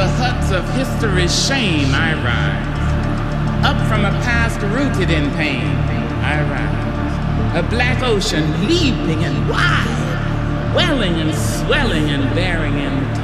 the huts of history's shame I rise. Up from a past rooted in pain I rise. A black ocean leaping and wide, welling and swelling and bearing in